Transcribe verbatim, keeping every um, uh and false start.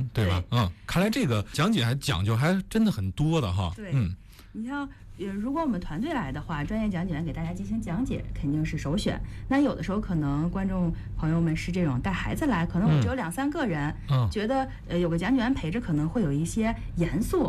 对吧？对嗯，看来这个讲解还讲究还真的很多的哈。 对， 嗯， 你像。如果我们团队来的话，专业讲解员给大家进行讲解肯定是首选。那有的时候可能观众朋友们是这种带孩子来，可能我只有两三个人， 嗯， 觉得呃有个讲解员陪着可能会有一些严肃。